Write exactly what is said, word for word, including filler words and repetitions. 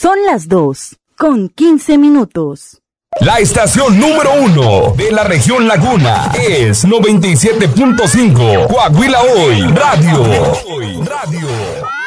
Son las dos, con quince minutos. La estación número uno de la región Laguna es noventa y siete punto cinco Coahuila Hoy Radio. Radio.